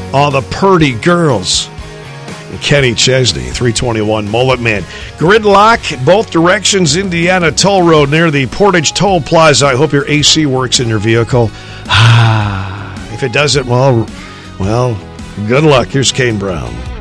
All the Purdy girls. And Kenny Chesney, 321 Mullet Man. Gridlock, both directions, Indiana Toll Road near the Portage Toll Plaza. I hope your AC works in your vehicle. If it doesn't, well, good luck. Here's Kane Brown.